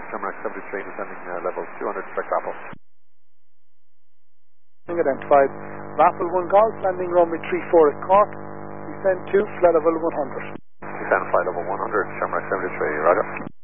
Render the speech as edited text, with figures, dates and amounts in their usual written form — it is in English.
Shamrock 73, descending level 200, direct Apple. Identified. Raffle 1 Golf, landing runway 34 at Cork. Descend to flight level 100. Descend flight level 100, Shamrock 73, roger.